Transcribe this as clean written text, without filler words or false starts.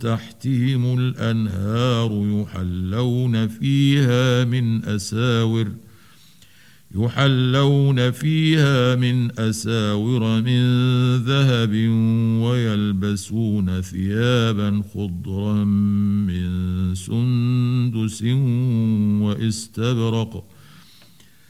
تحتهم الأنهار يحلون فيها من أساور من ذهب ويلبسون ثيابا خضرا من سندس واستبرق